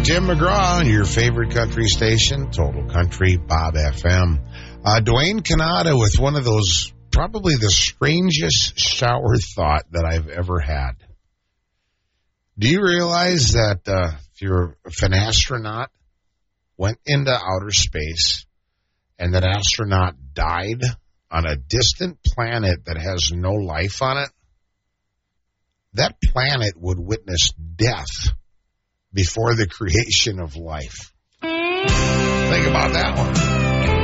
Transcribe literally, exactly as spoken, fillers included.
Jim McGraw, your favorite country station, Total Country, Bob F M. Uh, Dwayne Canada with one of those, probably the strangest shower thought that I've ever had. Do you realize that uh, if you're an astronaut, went into outer space, and that astronaut died on a distant planet that has no life on it, that planet would witness death before the creation of life? Think about that one.